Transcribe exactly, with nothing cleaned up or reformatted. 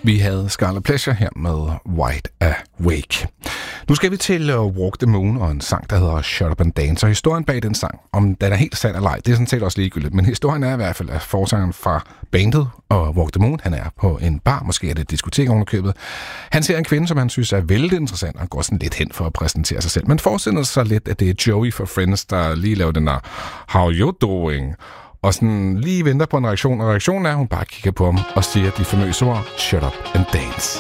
Vi havde Scarlet Pleasure her med Wide Awake. Nu skal vi til uh, Walk the Moon og en sang, der hedder Shut Up and Dance. Og historien bag den sang, om den er helt sand eller ej, det er sådan set også ligegyldigt. Men historien er i hvert fald, at forsangeren fra bandet og Walk the Moon, han er på en bar, måske er det et diskotek ovenikøbet. Han ser en kvinde, som han synes er vældig interessant, og går sådan lidt hen for at præsentere sig selv. Men forestiller sig lidt, at det er Joey fra Friends, der lige laver den der How you doing? Og sådan lige venter på en reaktion, og reaktionen er, at hun bare kigger på ham og siger de famøse ord, Shut Up and Dance.